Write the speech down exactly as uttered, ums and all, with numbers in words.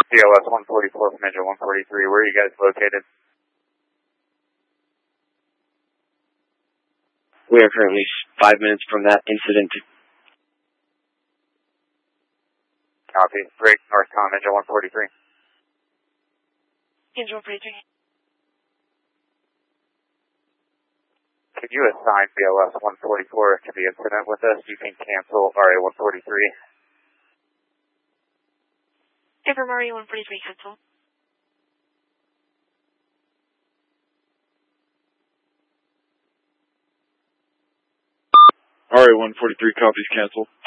B O S one forty-four from engine one forty-three. Where are you guys located? We are currently five minutes from that incident. Copy. Break Northcom, engine one forty-three. Engine one forty-three. Could you assign B O S one forty-four to the incident with us? You can cancel R A one forty-three. Affirm R A one forty-three, cancel. R A one forty-three copies, cancel.